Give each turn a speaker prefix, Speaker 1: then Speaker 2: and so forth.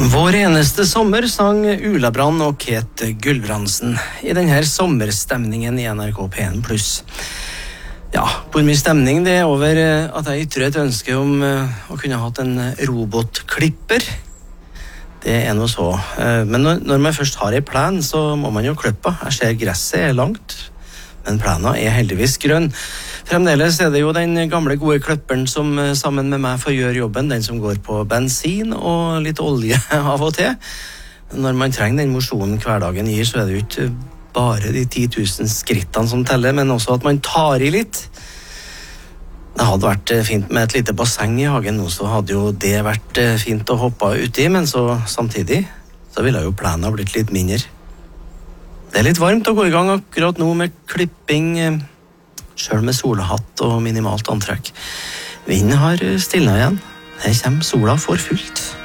Speaker 1: Vår eneste sommer sang Ula Brand og Kate Gulbrandsen i denne sommerstemningen i NRK P1+. Ja, hvor mye stemning det er over at jeg ytrer et ønske om å kunne ha hatt en robotklipper. Det er noe så. Men når man først har en plen, så må man jo klippe. Jeg ser gresset er langt, men plenen er heldigvis grønn. Fremdeles er det jo den gamle gode klipperen som sammen med meg får gjøre jobben, den som går på bensin og litt olje av og til. Når man trenger den mosjonen hverdagen gir, så er det jo ikke bare de 10 000 skrittene som teller, men også at man tar i litt. Det hadde vært fint med et lite basseng i hagen nå, så hadde jo det vært fint å hoppe ut i, men så samtidig så ville jo plenen ha blitt litt mindre. Det er litt varmt å gå i gang akkurat nå med klipping, selv med solhatt og minimalt antrekk. Vinden har stillet igjen. Her kommer sola for fullt.